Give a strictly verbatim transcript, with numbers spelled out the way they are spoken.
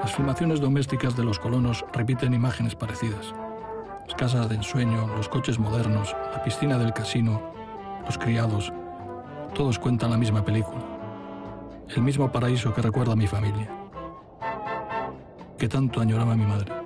Las filmaciones domésticas de los colonos repiten imágenes parecidas. Las casas de ensueño, los coches modernos, la piscina del casino, los criados, todos cuentan la misma película. El mismo paraíso que recuerda a mi familia, que tanto añoraba mi madre.